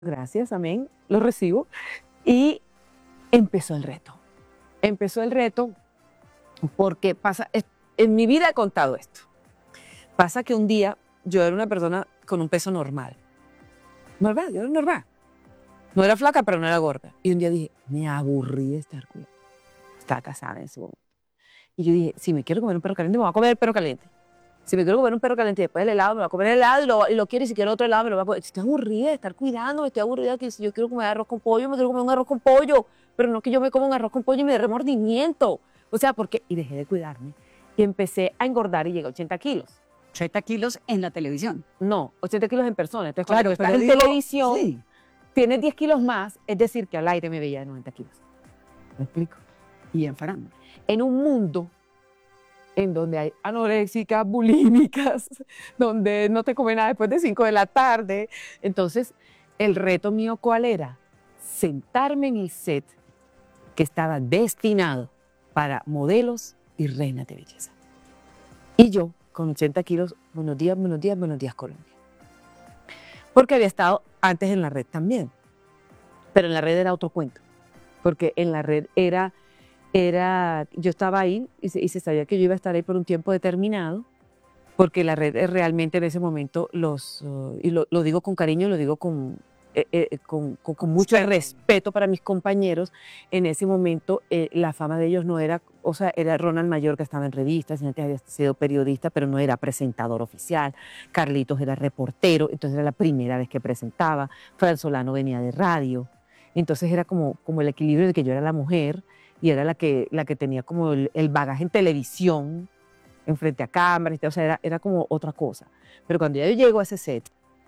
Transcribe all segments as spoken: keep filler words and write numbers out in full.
Gracias, amén, lo recibo. Y empezó el reto. Empezó el reto porque pasa, en mi vida he contado esto. Pasa que un día yo era una persona con un peso normal. Normal, yo era normal. No era flaca, pero no era gorda. Y un día dije, me aburrí de estar cuidando. Estaba casada en ese momento. Y yo dije, si me quiero comer un perro caliente, me voy a comer el perro caliente. Si me quiero comer un perro caliente y después el helado, me voy a comer el helado y lo, y lo quiero, y si quiero otro helado, me lo voy a comer. Estoy aburrida de estar cuidando, estoy aburrida que si yo quiero comer arroz con pollo, me quiero comer un arroz con pollo, pero no que yo me coma un arroz con pollo y me dé remordimiento. O sea, porque, y dejé de cuidarme, y empecé a engordar y llegué a ochenta kilos. ochenta kilos en la televisión. No, ochenta kilos en persona. Entonces, claro, cuando estás en digo, televisión, sí. Tienes diez kilos más, es decir, que al aire me veía de noventa kilos. ¿Me explico? Y en farándula. En un mundo en donde hay anoréxicas, bulímicas, donde no te comes nada después de cinco de la tarde. Entonces, el reto mío, ¿cuál era? Sentarme en el set que estaba destinado para modelos y reinas de belleza. Y yo, con ochenta kilos, buenos días, buenos días, buenos días, Colombia. Porque había estado antes en la red también. Pero en la red era otro cuento. Porque en la red era... Era, yo estaba ahí y se, y se sabía que yo iba a estar ahí por un tiempo determinado, porque la red realmente en ese momento, los, uh, y lo, lo digo con cariño, lo digo con, eh, eh, con, con, con mucho respeto para mis compañeros, en ese momento eh, la fama de ellos no era, o sea, era Ronald Mayor que estaba en revistas, antes había sido periodista, pero no era presentador oficial, Carlitos era reportero, entonces era la primera vez que presentaba, Fran Solano venía de radio, entonces era como, como el equilibrio de que yo era la mujer, y era la que, la que tenía como el, el bagaje en televisión, en frente a cámaras, o sea, era, era como otra cosa. Pero cuando ya yo llego a ese set,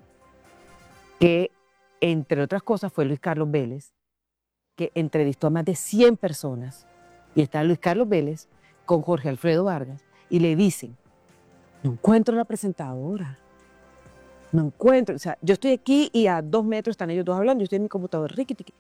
que entre otras cosas fue Luis Carlos Vélez, que entrevistó a más de cien personas, y está Luis Carlos Vélez con Jorge Alfredo Vargas, y le dicen, no encuentro la presentadora, no encuentro, o sea, yo estoy aquí y a dos metros están ellos dos hablando, yo estoy en mi computador, riqui, tiqui.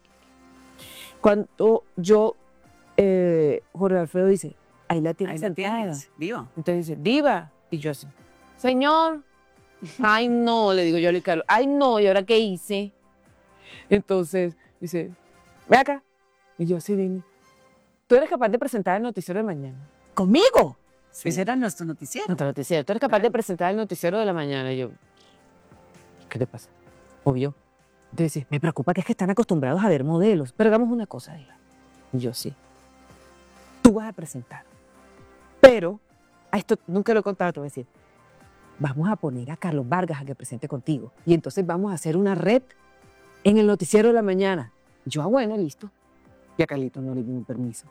Cuando yo Eh, Jorge Alfredo dice, ahí la tienes sentada. Viva. Entonces dice, diva. Y yo así, señor. Ay, no, le digo yo a Luis Carlos. Ay, no, ¿y ahora qué hice? Entonces dice, ve acá. Y yo así, dime, ¿tú eres capaz de presentar el noticiero de mañana? ¿Conmigo? Sí. Ese era nuestro noticiero. Nuestro noticiero. ¿Tú eres capaz de presentar el noticiero de la mañana? Y yo, ¿qué te pasa? Obvio. Entonces dice, me preocupa que es que están acostumbrados a ver modelos. Pero hagamos una cosa, diva. Y yo, sí. Tú vas a presentar, pero a esto nunca lo he contado, te voy a decir, vamos a poner a Carlos Vargas a que presente contigo y entonces vamos a hacer una red en el noticiero de la mañana. Yo, ah, bueno, listo. Y a Carlitos no le dieron permiso.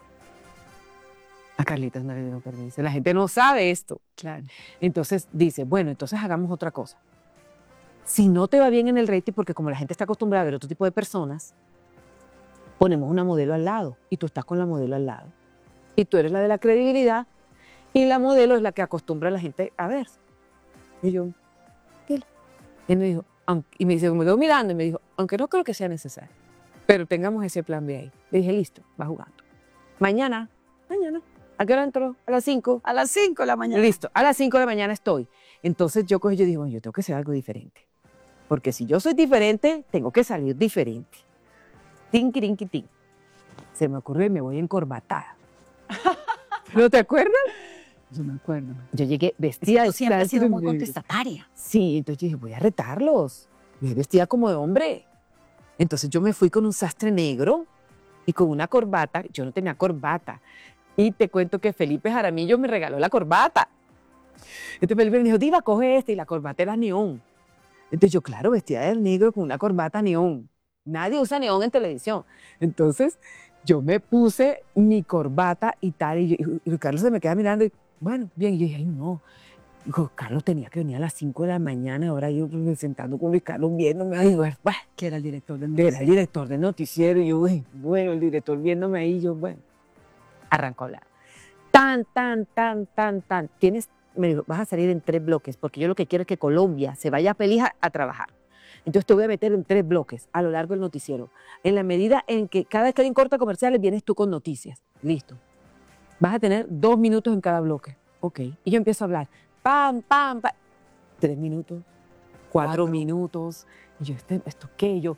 A Carlitos no le dieron permiso. La gente no sabe esto. Claro. Entonces dice, bueno, entonces hagamos otra cosa. Si no te va bien en el rating, porque como la gente está acostumbrada a ver otro tipo de personas, ponemos una modelo al lado y tú estás con la modelo al lado. Y tú eres la de la credibilidad y la modelo es la que acostumbra a la gente a ver. Y yo, ¿qué? Y me dijo, y me dice, me quedo mirando y me dijo, aunque no creo que sea necesario, pero tengamos ese plan B ahí. Le dije, listo, va jugando. Mañana, mañana, ¿a qué hora entró? A las cinco. A las cinco de la mañana. Listo, a las cinco de la mañana estoy. Entonces yo cogí y yo digo, bueno, yo tengo que hacer algo diferente. Porque si yo soy diferente, tengo que salir diferente. Tinkirinquitín. Se me ocurrió y me voy encorbatada. ¿No te acuerdas? Yo me acuerdo. Yo llegué vestida de... Siempre has sido muy contestataria. Sí, entonces yo dije, voy a retarlos. Me vestida como de hombre. Entonces yo me fui con un sastre negro y con una corbata. Yo no tenía corbata. Y te cuento que Felipe Jaramillo me regaló la corbata. Entonces Felipe me dijo, diva, coge esta. Y la corbata era neón. Entonces yo, claro, vestida de negro con una corbata neón. Nadie usa neón en televisión. Entonces yo me puse mi corbata y tal, y, yo, y Carlos se me queda mirando y, bueno, bien, y yo dije, ay, no. Dijo, Carlos tenía que venir a las cinco de la mañana, ahora yo pues, sentando con Luis Carlos viéndome ahí, bueno, que era el director del noticiero. Era el director del noticiero, y yo, bueno, el director viéndome ahí, yo, bueno, arrancó a hablar. Tan, tan, tan, tan, tan, tienes, me dijo, vas a salir en tres bloques, porque yo lo que quiero es que Colombia se vaya feliz a, a trabajar. Entonces te voy a meter en tres bloques a lo largo del noticiero. En la medida en que cada vez que hay un corte comerciales, vienes tú con noticias. Listo. Vas a tener dos minutos en cada bloque. Ok. Y yo empiezo a hablar. Pam, pam, pam. Tres minutos, cuatro, cuatro. minutos. Y yo, este, ¿esto qué? Yo,